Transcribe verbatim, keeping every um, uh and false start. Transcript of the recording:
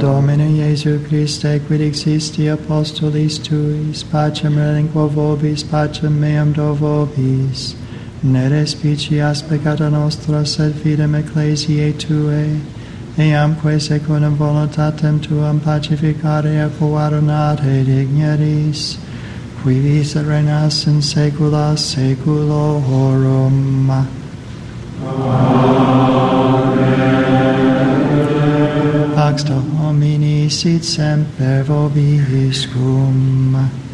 Domine Iesu Christe, quid existi apostolis tuis, pacem relinquo vobis, pacem meam do vobis, ne respicias peccata nostra, sed fidem ecclesiae Tuae, eamque secundum voluntatem Tuam pacificare acquaronate digneris, qui vis et reinas in saecula saeculorum. Pax Domini sit semper vobiscum.